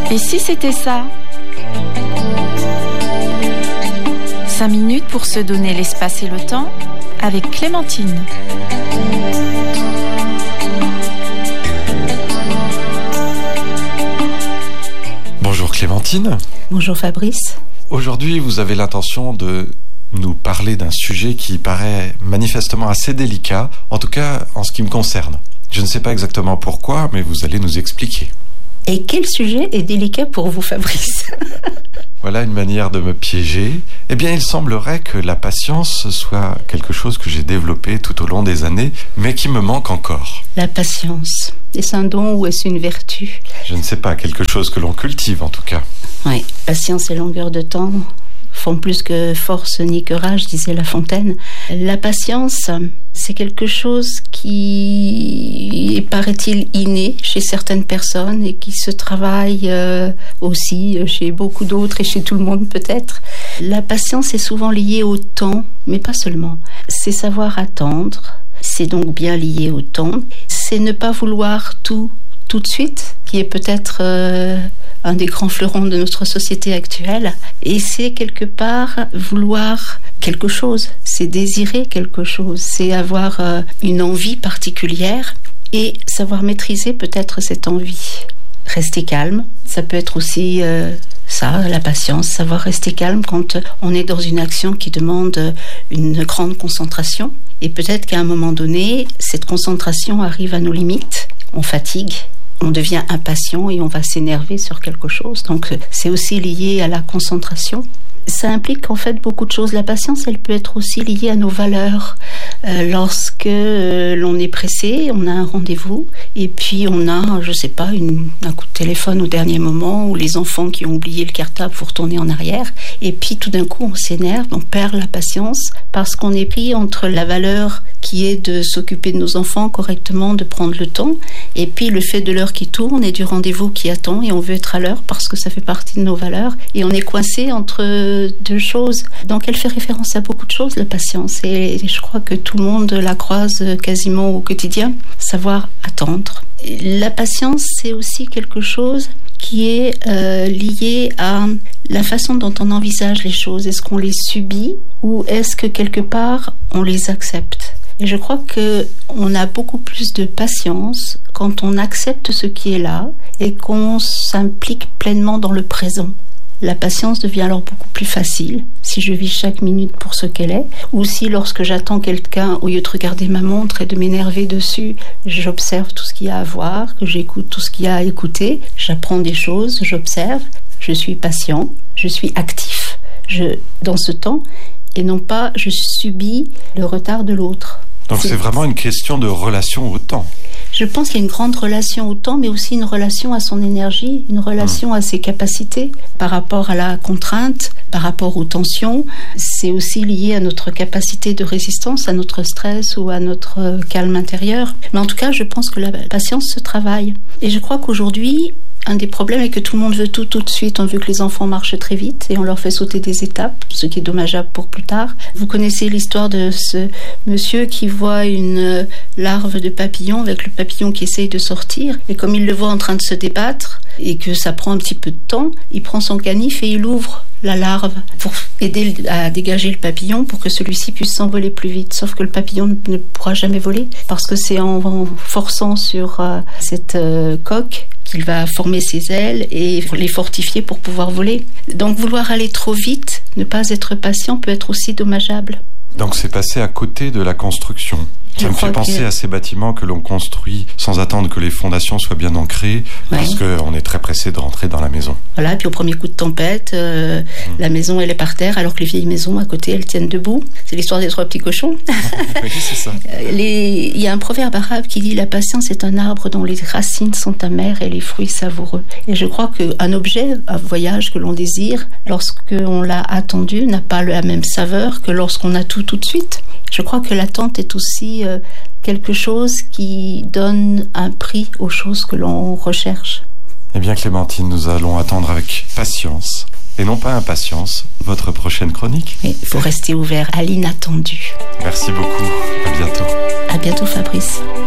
Et si c'était ça ? 5 minutes pour se donner l'espace et le temps avec Clémentine. Bonjour Clémentine. Bonjour Fabrice. Aujourd'hui, vous avez l'intention de nous parler d'un sujet qui paraît manifestement assez délicat, en tout cas en ce qui me concerne. Je ne sais pas exactement pourquoi, mais vous allez nous expliquer. Et quel sujet est délicat pour vous, Fabrice ? Voilà une manière de me piéger. Eh bien, il semblerait que la patience soit quelque chose que j'ai développé tout au long des années, mais qui me manque encore. La patience, est-ce un don ou est-ce une vertu ? Je ne sais pas, quelque chose que l'on cultive en tout cas. Oui, patience et longueur de temps font plus que force ni que rage, disait La Fontaine. La patience, c'est quelque chose qui paraît-il inné chez certaines personnes et qui se travaille aussi chez beaucoup d'autres et chez tout le monde peut-être. La patience est souvent liée au temps, mais pas seulement. C'est savoir attendre, c'est donc bien lié au temps. C'est ne pas vouloir tout de suite, qui est peut-être un des grands fleurons de notre société actuelle. Et c'est quelque part vouloir quelque chose, c'est désirer quelque chose, c'est avoir une envie particulière et savoir maîtriser peut-être cette envie. Rester calme, ça peut être aussi ça, la patience, savoir rester calme quand on est dans une action qui demande une grande concentration. Et peut-être qu'à un moment donné, cette concentration arrive à nos limites, on fatigue, on devient impatient et on va s'énerver sur quelque chose. Donc c'est aussi lié à la concentration. Ça implique en fait beaucoup de choses. La patience, elle peut être aussi liée à nos valeurs. Lorsque l'on est pressé, on a un rendez-vous et puis on a, je sais pas, un coup de téléphone au dernier moment ou les enfants qui ont oublié le cartable pour retourner en arrière et puis tout d'un coup on s'énerve, on perd la patience parce qu'on est pris entre la valeur qui est de s'occuper de nos enfants correctement, de prendre le temps et puis le fait de l'heure qui tourne et du rendez-vous qui attend et on veut être à l'heure parce que ça fait partie de nos valeurs et on est coincé entre deux choses. Donc elle fait référence à beaucoup de choses, la patience, et je crois que tout le monde la croise quasiment au quotidien. Savoir attendre. La patience, c'est aussi quelque chose qui est lié à la façon dont on envisage les choses. Est-ce qu'on les subit ou est-ce que quelque part on les accepte ? Et je crois qu'on a beaucoup plus de patience quand on accepte ce qui est là et qu'on s'implique pleinement dans le présent. La patience devient alors beaucoup plus facile si je vis chaque minute pour ce qu'elle est, ou si lorsque j'attends quelqu'un, au lieu de regarder ma montre et de m'énerver dessus, j'observe tout ce qu'il y a à voir, que j'écoute tout ce qu'il y a à écouter, j'apprends des choses, j'observe, je suis patient, je suis actif dans ce temps, et non pas je subis le retard de l'autre. Donc c'est vraiment une question de relation au temps. Je pense qu'il y a une grande relation au temps, mais aussi une relation à son énergie, une relation à ses capacités par rapport à la contrainte, par rapport aux tensions. C'est aussi lié à notre capacité de résistance, à notre stress ou à notre calme intérieur. Mais en tout cas, je pense que la patience se travaille. Et je crois qu'aujourd'hui, un des problèmes est que tout le monde veut tout de suite. On veut que les enfants marchent très vite et on leur fait sauter des étapes, ce qui est dommageable pour plus tard. Vous connaissez l'histoire de ce monsieur qui voit une larve de papillon avec le papillon qui essaye de sortir. Et comme il le voit en train de se débattre et que ça prend un petit peu de temps, il prend son canif et il ouvre la larve pour aider à dégager le papillon pour que celui-ci puisse s'envoler plus vite. Sauf que le papillon ne pourra jamais voler parce que c'est en forçant sur cette coque qu'il va former ses ailes et les fortifier pour pouvoir voler. Donc vouloir aller trop vite, ne pas être patient peut être aussi dommageable. Donc c'est passer à côté de la construction. Ça me fait penser à ces bâtiments que l'on construit sans attendre que les fondations soient bien ancrées, parce qu'on est très pressé de rentrer dans la maison. Voilà, puis au premier coup de tempête, la maison elle est par terre, alors que les vieilles maisons à côté elles tiennent debout. C'est l'histoire des 3 petits cochons. Oui, c'est ça. Il y a un proverbe arabe qui dit « La patience est un arbre dont les racines sont amères et les fruits savoureux ». Et je crois qu'un objet, un voyage que l'on désire, lorsqu'on l'a attendu, n'a pas la même saveur que lorsqu'on a tout de suite. Je crois que l'attente est aussi quelque chose qui donne un prix aux choses que l'on recherche. Eh bien Clémentine, nous allons attendre avec patience, et non pas impatience, votre prochaine chronique. Il faut rester ouvert à l'inattendu. Merci beaucoup, à bientôt. À bientôt Fabrice.